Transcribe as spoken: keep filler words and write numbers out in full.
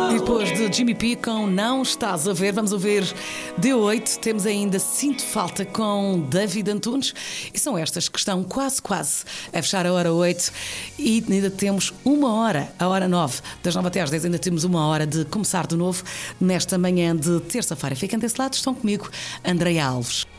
Depois de Jimmy P com Não Estás a Ver, vamos ouvir D oito. Temos ainda Sinto Falta com David Antunes. E são estas que estão quase, quase a fechar a hora oito. E ainda temos uma hora, a hora nove. Das nove até às dez ainda temos uma hora de começar de novo nesta manhã de terça-feira. Fiquem desse lado, estão comigo, Andreia Alves.